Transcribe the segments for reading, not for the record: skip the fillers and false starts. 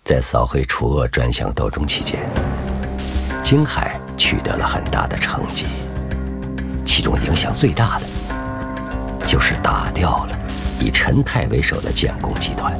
在扫黑除恶专项斗争期间，京海取得了很大的成绩，其中影响最大的就是打掉了以陈泰为首的建工集团。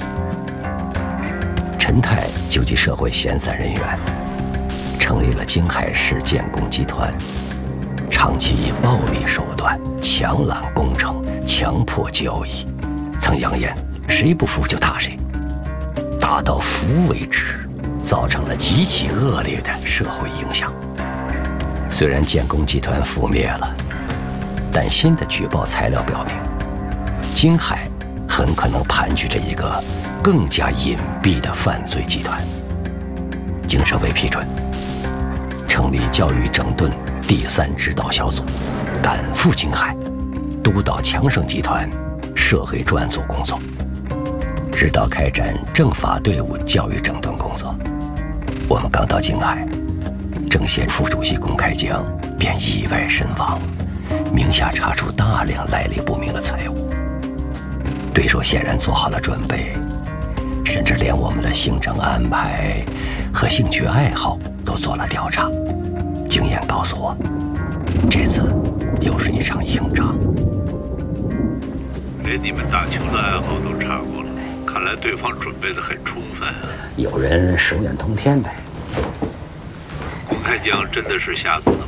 陈泰纠集社会闲散人员，成立了京海市建工集团，长期以暴力手段强揽工程、强迫交易，曾扬言谁不服就打谁，打到服为止，造成了极其恶劣的社会影响。虽然建工集团覆灭了，但新的举报材料表明，京海很可能盘踞着一个更加隐蔽的犯罪集团。经省委批准，成立教育整顿第3指导小组，赶赴京海，督导强盛集团涉黑专案组工作，指导开展政法队伍教育整顿工作。我们刚到京海，政协副主席龚开江便意外身亡，名下查出大量来历不明的财物。对手显然做好了准备，甚至连我们的行程安排和兴趣爱好都做了调查。经验告诉我，这次又是一场硬仗。 连你们打球的爱好都查过了，看来对方准备得很充分啊。 有人手眼通天呗。 龚开江真的是吓死的吗？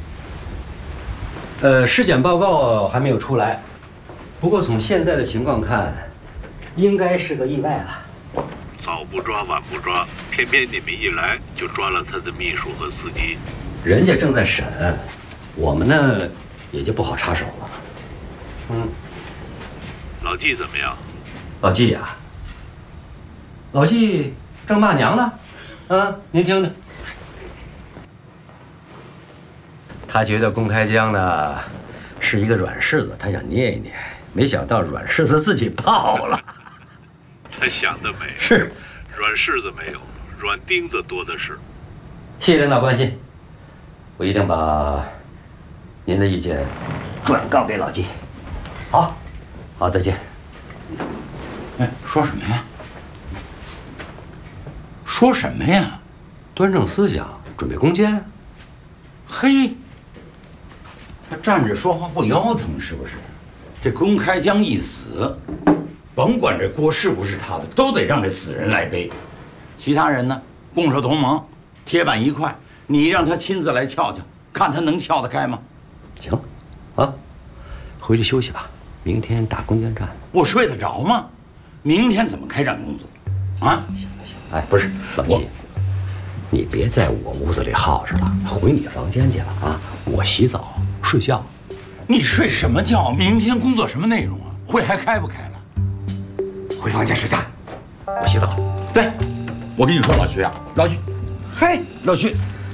尸检报告还没有出来，不过从现在的情况看，应该是个意外了。 早不抓晚不抓，偏偏你们一来就抓了他的秘书和司机。 人家正在审，我们呢也就不好插手了。 老纪怎么样？ 老纪呀，老纪正骂娘呢。您听听。他觉得龚开江呢是一个软柿子，他想捏一捏，没想到软柿子自己爆了。 他想得美， 是软柿子没有，软钉子多的是。 谢谢领导关心，我一定把您的意见转告给老纪。好，再见。 哎，说什么呀？说什么呀？ 端正思想，准备攻坚。 嘿，他站着说话不腰疼是不是？这龚开江一死，甭管这锅是不是他的，都得让这死人来背。其他人呢，共守同盟，铁板一块，你让他亲自来撬撬，看他能撬得开吗？ 行，回去休息吧，明天打攻坚战。我睡得着吗？明天怎么开展工作？行，哎，不是老纪，你别在我屋子里耗着了，回你房间去了啊！我洗澡睡觉。 你睡什么觉？明天工作什么内容啊？会还开不开了？ 回房间睡觉，我洗澡。 对，我跟你说，老徐啊，老徐，嘿，老徐，